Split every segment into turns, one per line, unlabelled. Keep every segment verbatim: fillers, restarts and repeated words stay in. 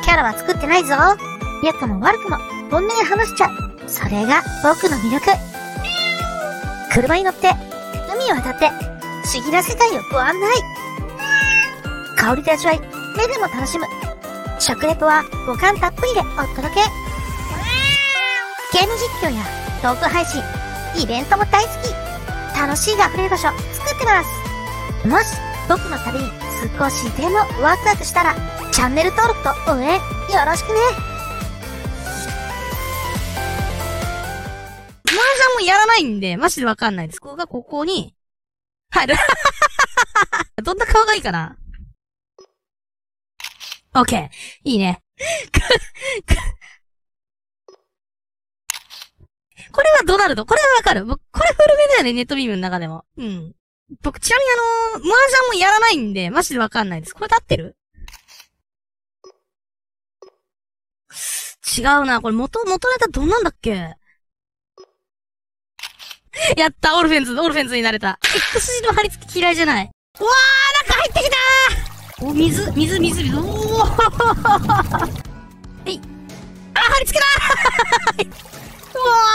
キャラは作ってないぞ。良くも悪くも本音で話しちゃう。それが僕の魅力。車に乗って海を渡って不思議な世界をご案内。香りで味わい、目でも楽しむ。食レポは五感たっぷりでお届け。ゲーム実況やトーク配信、イベントも大好き。楽しいが溢れる場所作ってます。もし僕の旅に少しでもワクワクしたらチャンネル登録と応援よろしくね。
麻雀もやらないんでマジでわかんないです。ここがここに入る。どんな顔がいいかな。オッケー。いいね。これはドナルド。これはわかる。僕、これ古めだよね、ネットビームの中でも。うん。僕、ちなみにあのー、麻雀もやらないんで、マジでわかんないです。これで合ってる？違うな。これ元、元ネタどんなんだっけ？やった、オルフェンズ、オルフェンズになれた。X 字の貼り付き嫌いじゃない。うわー、中入ってきたー！お、水、水、水、水。おーはい。あ、貼り付けだーうわ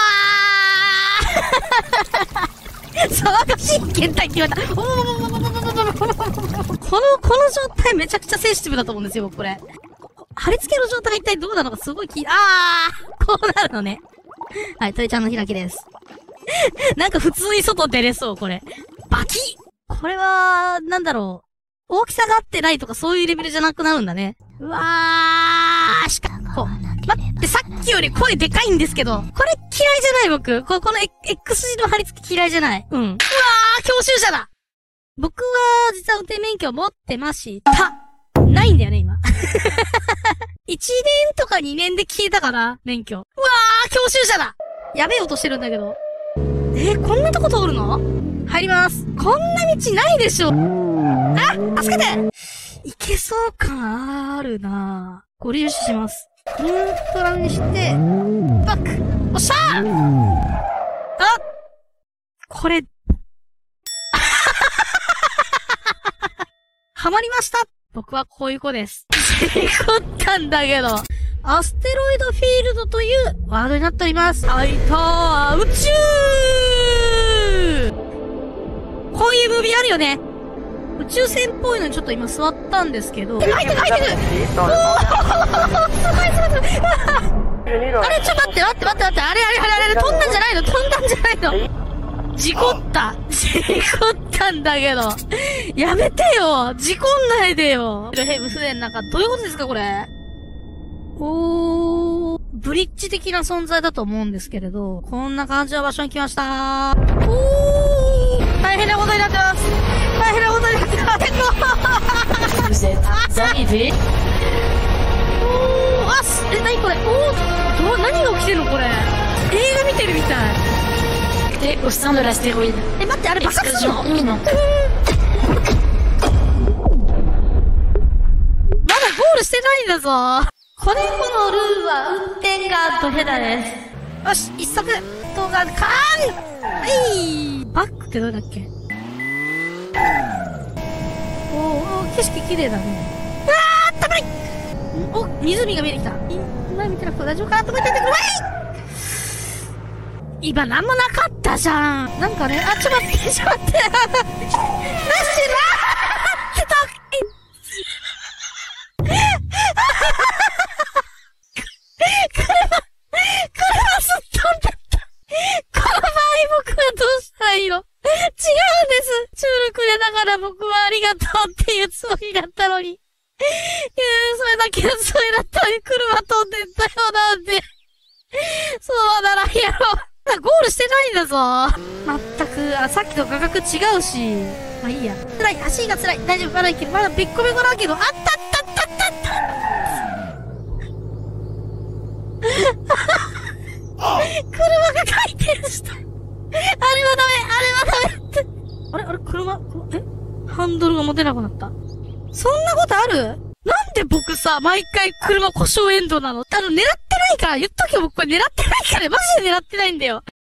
ー騒がしい検体って言われた。おーこの、この状態めちゃくちゃセンシティブだと思うんですよ、僕これ。貼り付けの状態一体どうなのかすごい気、あーこうなるのね。はい、鳥ちゃんの開きです。なんか普通に外出れそう、これ。バキッこれは、なんだろう。大きさが合ってないとかそういうレベルじゃなくなるんだね。うわーしか、こう。待って、さっきより声でかいんですけど。これ嫌いじゃない僕。こ、この X 字の貼り付き嫌いじゃない。うん。うわー教習者だ僕は、実は運転免許を持ってました。ないんだよね、今。いちねんとかにねんで消えたかな免許。うわー教習者だやべえ音してるんだけど。えー、こんなとこ通るの？入ります。こんな道ないでしょ。あ、助けていけそう感あるなぁ。ご利用します。ニュートラルにして、バックおっしゃーあこれ、はまりました僕はこういう子です。事故ったんだけど。アステロイドフィールドというワードになっております。あいたー宇宙こういうムービーあるよね。宇宙船っぽいのにちょっと今座ったんですけど。入ってく入ってくおーすごいすごいすごいあれちょっと待って待って待って待って。あれあれあれあれ飛んだんじゃないの飛んだんじゃないの事故った事故ったんだけど。やめてよ事故んないでよヘブ船の中どういうことですかこれ。おー、ブリッジ的な存在だと思うんですけれど、こんな感じの場所に来ましたー。おー、大変なことになってます。大変なことになってます。おー、あ、す、え、なにこれおー、ど、何が起きてんのこれ。映画見てるみたい。
え、au sein de l'astéroïde。
え、待って、あれ爆発するの？まだゴールしてないんだぞ。これこのルールは運転がドヘダです。よし、一足動画、カーンはい、バックってどれだっけ。おー、おー景色綺麗だね。うわー、あったまいお、湖が見えてきた。今見てなくて大丈夫かなと思っててくれ。今なんもなかったじゃん。なんかね、あ、ちょっと待って、ちょっと待って。なしなーってた車、車すっ飛んだった。この場合僕はどうしたらいいの？違うんです。中力でだから僕はありがとうっていうつもりだったのに。いやそれだけのつもりだったのに車飛んでったよなんで。そうならんやろ。ゴールしてないんだぞ。まったく、あ、さっきと画角違うし。まあいいや。辛い、足が辛い。大丈夫、まだいける。まだべっこべこだけど、あったあったあったあったあった車が回転した。あれはダメ、あれはダメって。あれあれ車、えハンドルが持てなくなった。そんなことある？なんで僕さ、毎回車故障エンドなの？あの、狙ってないから、言っとけよ、僕これ狙ってないから、マジで狙ってないんだよ。